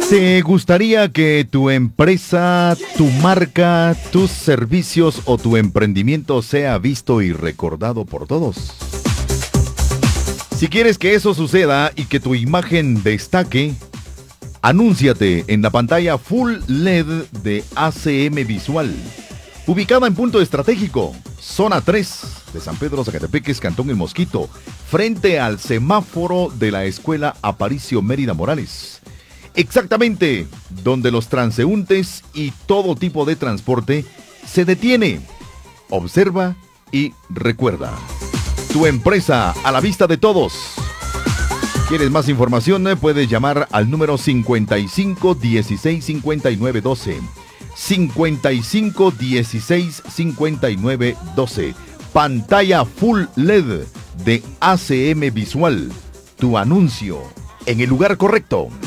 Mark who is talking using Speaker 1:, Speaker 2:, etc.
Speaker 1: ¿Te gustaría que tu empresa, tu marca, tus servicios o tu emprendimiento sea visto y recordado por todos? Si quieres que eso suceda y que tu imagen destaque, anúnciate en la pantalla Full LED de ACM Visual, ubicada en punto estratégico, zona 3 de San Pedro Zacatepeques, Cantón El Mosquito, frente al semáforo de la Escuela Aparicio Mérida Morales. Exactamente donde los transeúntes y todo tipo de transporte se detiene. Observa y recuerda. Tu empresa a la vista de todos. ¿Quieres más información? Puedes llamar al número 55 16 59 12. 55 16 59 12. Pantalla Full LED de ACM Visual. Tu anuncio en el lugar correcto.